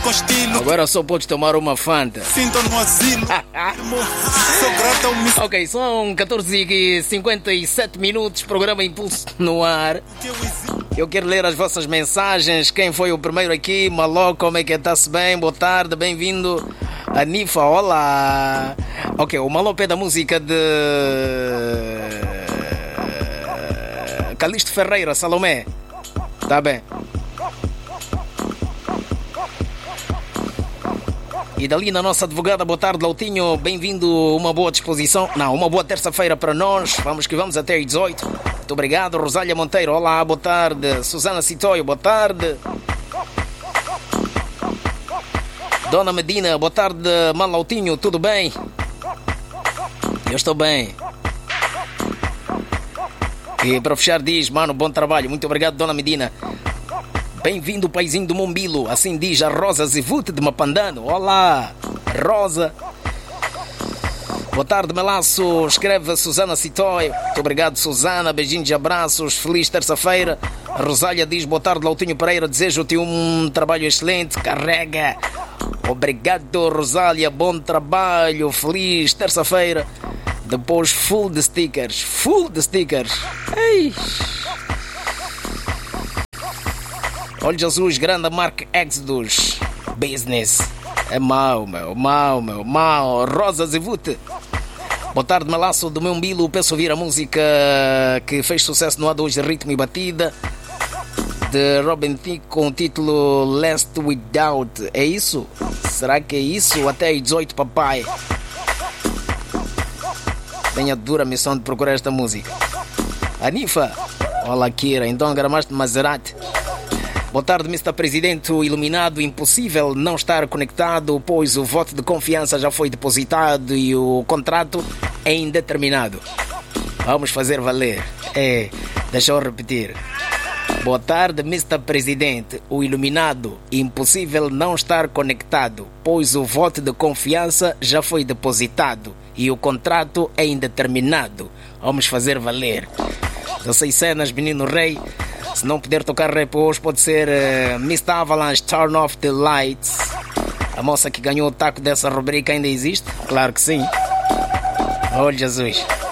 com estilo. Agora só podes tomar uma Fanta. Sinto no asilo. Sou grato ao meu. Ok, são 14h57 minutos, programa Impulso no ar. Eu quero ler as vossas mensagens. Quem foi o primeiro aqui? Maló, como é que está-se bem? Boa tarde, bem-vindo. Anifa, olá. Ok, o Maló pede a música de Calixto Ferreira, Salomé. Tá bem. E dali na nossa advogada, boa tarde, Lautinho, bem-vindo, uma boa disposição, não, uma boa terça-feira para nós, vamos que vamos até às 18. Muito obrigado, Rosália Monteiro, olá, boa tarde, Susana Citoio, boa tarde. Dona Medina, boa tarde, mano Lautinho, tudo bem? Eu estou bem. E para fechar diz, mano, bom trabalho, muito obrigado, Dona Medina. Bem-vindo, paizinho do Mombilo. Assim diz a Rosa Zivute de Mapandano. Olá, Rosa. Boa tarde, Melaço. Escreve Susana Citói. Muito obrigado, Susana. Beijinhos e abraços. Feliz terça-feira. A Rosália diz, boa tarde, Lautinho Pereira. Desejo-te um trabalho excelente. Carrega. Obrigado, Rosália. Bom trabalho. Feliz terça-feira. Depois, full de stickers. Full de stickers. Ei. Olha Jesus, grande marca Exodus Business. É mau, mau. Rosa Zivute. Boa tarde, Melaço do meu Mombilo. Peço ouvir a música que fez sucesso no ano hoje, Ritmo e Batida, de Robin Thicke, com o título Last Without. É isso? Será que é isso? Até às 18, papai. Tenho a dura missão de procurar esta música. Anifa. Olá, Kira. Então gramaste Maserati. Boa tarde, Mr. Presidente. O iluminado, impossível não estar conectado, pois o voto de confiança já foi depositado e o contrato é indeterminado. Vamos fazer valer. Deixa eu repetir. Boa tarde, Mr. Presidente. O iluminado, impossível não estar conectado, pois o voto de confiança já foi depositado e o contrato é indeterminado. Vamos fazer valer. 16 cenas, menino rei. Se não puder tocar rap hoje, pode ser Mr. Avalanche, Turn Off the Lights. A moça que ganhou o taco dessa rubrica ainda existe? Claro que sim. Olha Jesus.